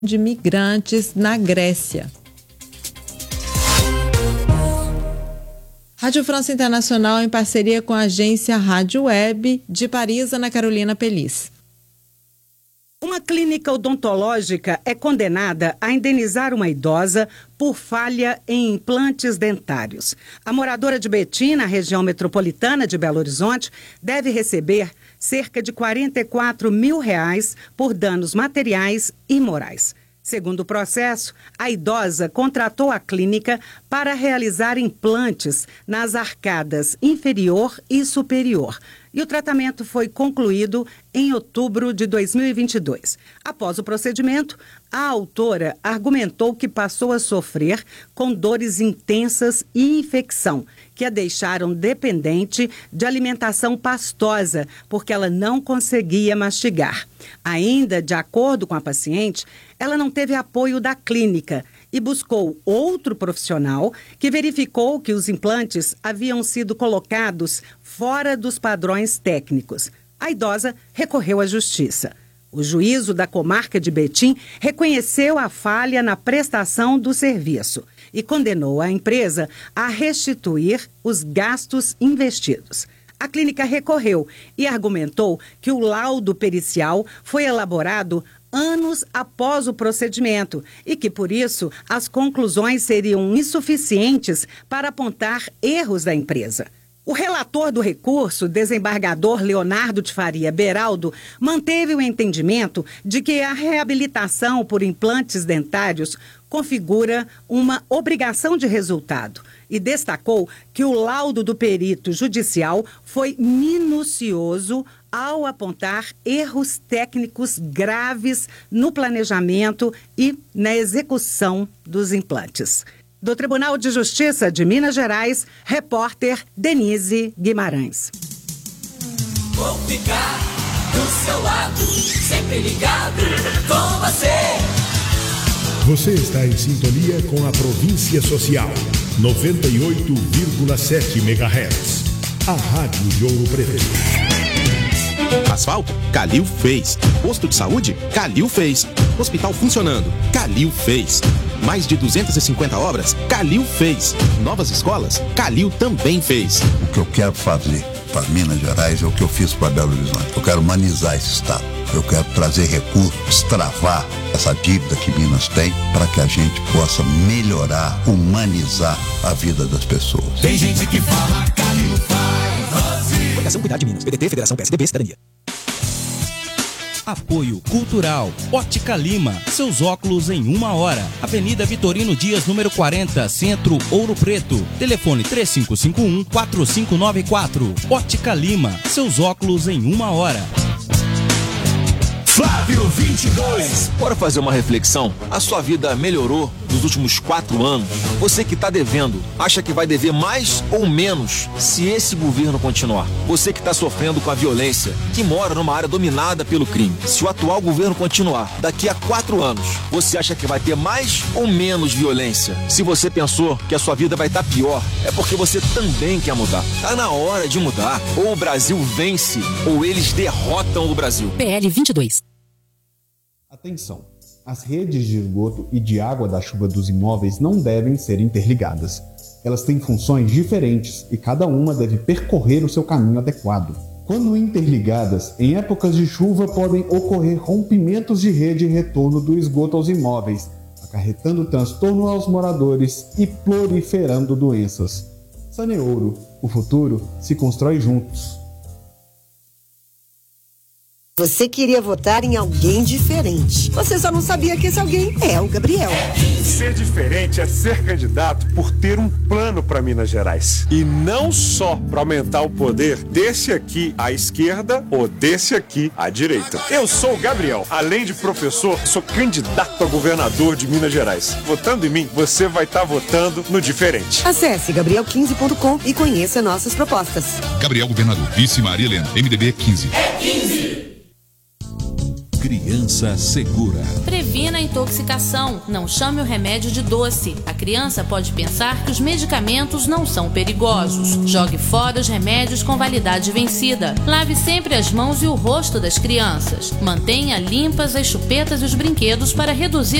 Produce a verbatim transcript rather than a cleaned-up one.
de migrantes na Grécia. Rádio França Internacional em parceria com a agência Rádio Web de Paris, Ana Carolina Pelis. Uma clínica odontológica é condenada a indenizar uma idosa por falha em implantes dentários. A moradora de Betim, na região metropolitana de Belo Horizonte, deve receber cerca de quarenta e quatro mil reais por danos materiais e morais. Segundo o processo, a idosa contratou a clínica para realizar implantes nas arcadas inferior e superior. E o tratamento foi concluído em outubro de dois mil e vinte e dois. Após o procedimento, a autora argumentou que passou a sofrer com dores intensas e infecção, que a deixaram dependente de alimentação pastosa, porque ela não conseguia mastigar. Ainda, de acordo com a paciente, ela não teve apoio da clínica e buscou outro profissional que verificou que os implantes haviam sido colocados fora dos padrões técnicos. A idosa recorreu à justiça. O juízo da comarca de Betim reconheceu a falha na prestação do serviço e condenou a empresa a restituir os gastos investidos. A clínica recorreu e argumentou que o laudo pericial foi elaborado anos após o procedimento e que, por isso, as conclusões seriam insuficientes para apontar erros da empresa. O relator do recurso, desembargador Leonardo de Faria Beraldo, manteve o entendimento de que a reabilitação por implantes dentários configura uma obrigação de resultado e destacou que o laudo do perito judicial foi minucioso ao apontar erros técnicos graves no planejamento e na execução dos implantes. Do Tribunal de Justiça de Minas Gerais, repórter Denise Guimarães. Vou ficar do seu lado, sempre ligado com você. Você está em sintonia com a Província Social, noventa e oito vírgula sete megahertz. A Rádio de Ouro Preto. Asfalto? Calil fez. Posto de saúde? Calil fez. Hospital funcionando? Calil fez. Mais de duzentas e cinquenta obras? Calil fez. Novas escolas? Calil também fez. O que eu quero fazer para Minas Gerais é o que eu fiz para Belo Horizonte. Eu quero humanizar esse estado. Eu quero trazer recursos, travar essa dívida que Minas tem para que a gente possa melhorar, humanizar a vida das pessoas. Tem gente que fala Calil faz. Fundação Cuidar de Minas. P D T, Federação P S D B, Cidadania. Apoio Cultural. Ótica Lima. Seus óculos em uma hora. Avenida Vitorino Dias, número quarenta, Centro, Ouro Preto. Telefone três cinco cinco um, quatro cinco nove quatro. Ótica Lima. Seus óculos em uma hora. Flávio vinte e dois. Bora fazer uma reflexão? A sua vida melhorou nos últimos quatro anos? Você que está devendo, acha que vai dever mais ou menos se esse governo continuar? Você que está sofrendo com a violência, que mora numa área dominada pelo crime, se o atual governo continuar, daqui a quatro anos, você acha que vai ter mais ou menos violência? Se você pensou que a sua vida vai estar pior, é porque você também quer mudar. Tá na hora de mudar. Ou o Brasil vence, ou eles derrotam o Brasil. P L vinte e dois. Atenção! As redes de esgoto e de água da chuva dos imóveis não devem ser interligadas. Elas têm funções diferentes e cada uma deve percorrer o seu caminho adequado. Quando interligadas, em épocas de chuva podem ocorrer rompimentos de rede e retorno do esgoto aos imóveis, acarretando transtorno aos moradores e proliferando doenças. Saneouro, o futuro se constrói juntos. Você queria votar em alguém diferente. Você só não sabia que esse alguém é o Gabriel. Ser diferente é ser candidato por ter um plano para Minas Gerais. E não só para aumentar o poder desse aqui à esquerda ou desse aqui à direita. Eu sou o Gabriel. Além de professor, sou candidato a governador de Minas Gerais. Votando em mim, você vai estar tá votando no diferente. Acesse gabriel quinze ponto com e conheça nossas propostas. Gabriel Governador, vice Maria Helena, M D B quinze. É quinze. Criança Segura. Previna a intoxicação. Não chame o remédio de doce. A criança pode pensar que os medicamentos não são perigosos. Jogue fora os remédios com validade vencida. Lave sempre as mãos e o rosto das crianças. Mantenha limpas as chupetas e os brinquedos para reduzir